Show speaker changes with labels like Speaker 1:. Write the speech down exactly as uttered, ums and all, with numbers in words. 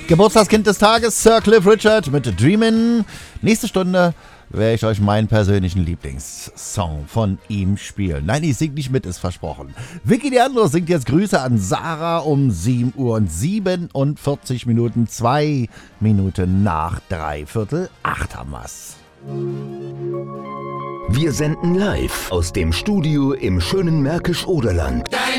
Speaker 1: Geburtstagskind des Tages, Sir Cliff Richard mit Dreamin'. Nächste Stunde werde ich euch meinen persönlichen Lieblingssong von ihm spielen. Nein, ich sing nicht mit, ist versprochen. Vicky Leandro singt jetzt Grüße an Sarah um sieben Uhr und siebenundvierzig Minuten, zwei Minuten nach dreiviertel acht haben wir's.
Speaker 2: Wir senden live aus dem Studio im schönen Märkisch-Oderland.